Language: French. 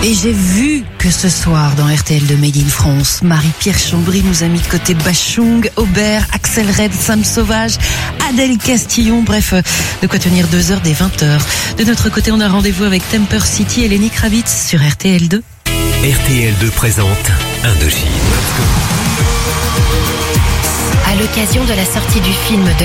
Et j'ai vu que ce soir dans RTL de Made in France, Marie-Pierre Chambry nous a mis de côté Bachung, Aubert, Axel Red, Sam Sauvage, Adèle Castillon, bref, de quoi tenir 2 heures des 20h. De notre côté, on a rendez-vous avec Temper City et Lenny Kravitz sur RTL2. RTL2 présente Indochine. À l'occasion de la sortie du film de